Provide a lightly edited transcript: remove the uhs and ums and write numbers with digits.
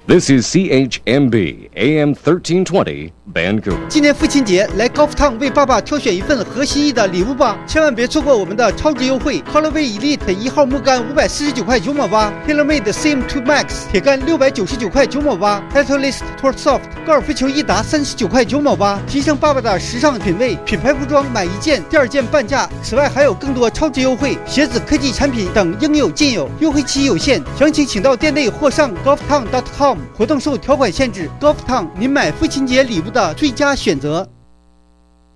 This is CHMB AM 1320 Vancouver。 今年父亲节，来 Golf Town 为爸爸挑选一份合心意的礼物吧！千万别错过我们的超值优惠 ！Callaway Elite 1号木杆549块9毛8 ，TaylorMade CM2 Max 铁杆699块9毛8 ，Titleist Tour Soft 高尔夫球1打39块9毛8，提升爸爸的时尚品味。品牌服装买一件，第二件半价。此外还有更多超值优惠，鞋子、科技产品等应有尽有，优惠期有限，详情请到店内或上 golftown.com。活动受条款限制 ，Golf Town 您买父亲节礼物的最佳选择。